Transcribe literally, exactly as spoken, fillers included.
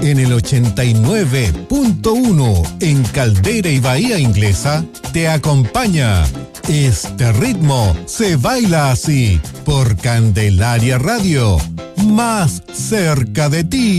en el ochenta y nueve punto uno en Caldera y Bahía Inglesa, te acompaña. Este ritmo se baila así por Candelaria Radio, más cerca de ti.